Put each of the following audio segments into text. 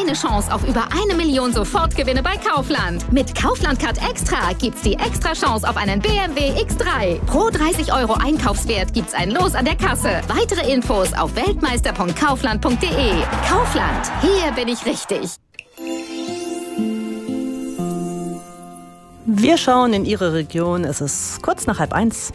deine Chance auf über 1 Million Sofortgewinne bei Kaufland. Mit Kaufland-Card Extra gibt's die extra Chance auf einen BMW X3. Pro 30 € Einkaufswert gibt's ein Los an der Kasse. Weitere Infos auf weltmeister.kaufland.de. Kaufland, hier bin ich richtig. Wir schauen in Ihre Region. Es ist kurz nach 12:30.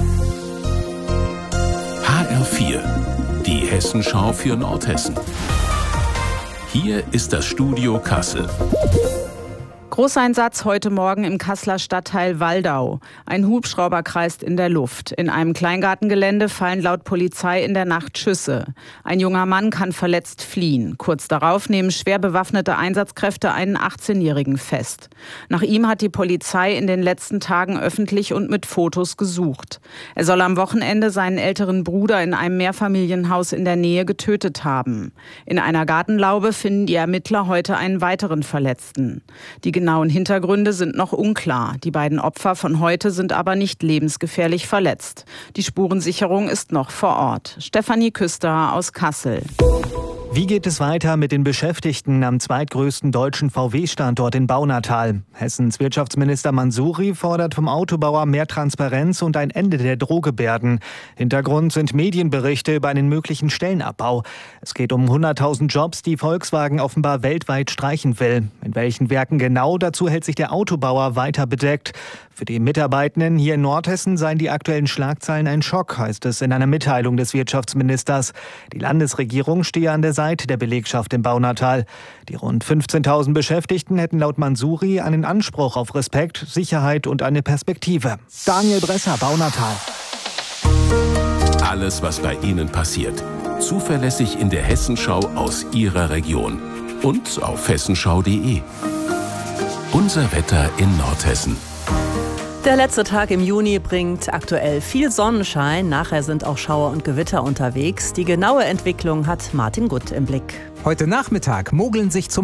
HR4, die Hessenschau für Nordhessen. Hier ist das Studio Kassel. Großeinsatz heute Morgen im Kasseler Stadtteil Waldau. Ein Hubschrauber kreist in der Luft. In einem Kleingartengelände fallen laut Polizei in der Nacht Schüsse. Ein junger Mann kann verletzt fliehen. Kurz darauf nehmen schwer bewaffnete Einsatzkräfte einen 18-Jährigen fest. Nach ihm hat die Polizei in den letzten Tagen öffentlich und mit Fotos gesucht. Er soll am Wochenende seinen älteren Bruder in einem Mehrfamilienhaus in der Nähe getötet haben. In einer Gartenlaube finden die Ermittler heute einen weiteren Verletzten. Die genauen Hintergründe sind noch unklar. Die beiden Opfer von heute sind aber nicht lebensgefährlich verletzt. Die Spurensicherung ist noch vor Ort. Stefanie Küster aus Kassel. Wie geht es weiter mit den Beschäftigten am zweitgrößten deutschen VW-Standort in Baunatal? Hessens Wirtschaftsminister Mansouri fordert vom Autobauer mehr Transparenz und ein Ende der Drohgebärden. Hintergrund sind Medienberichte über einen möglichen Stellenabbau. Es geht um 100.000 Jobs, die Volkswagen offenbar weltweit streichen will. In welchen Werken genau, dazu hält sich der Autobauer weiter bedeckt. Für die Mitarbeitenden hier in Nordhessen seien die aktuellen Schlagzeilen ein Schock, heißt es in einer Mitteilung des Wirtschaftsministers. Die Landesregierung stehe an der Seite der Belegschaft im Baunatal. Die rund 15.000 Beschäftigten hätten laut Mansouri einen Anspruch auf Respekt, Sicherheit und eine Perspektive. Daniel Bresser, Baunatal. Alles, was bei Ihnen passiert. Zuverlässig in der Hessenschau aus Ihrer Region. Und auf hessenschau.de. Unser Wetter in Nordhessen. Der letzte Tag im Juni bringt aktuell viel Sonnenschein. Nachher sind auch Schauer und Gewitter unterwegs. Die genaue Entwicklung hat Martin Gutt im Blick. Heute Nachmittag mogeln sich zum